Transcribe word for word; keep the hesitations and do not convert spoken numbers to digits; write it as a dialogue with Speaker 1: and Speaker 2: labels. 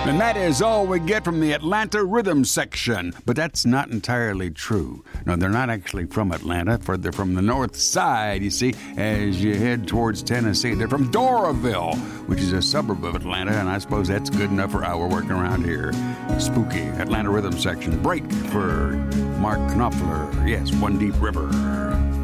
Speaker 1: And that is all we get from the Atlanta Rhythm section. But that's not entirely true. No, they're not actually from Atlanta, for they're from the north side, you see, as you head towards Tennessee. They're from Doraville, which is a suburb of Atlanta, and I suppose that's good enough for our work around here. Spooky Atlanta Rhythm section. Break for Mark Knopfler. Yes, One Deep River.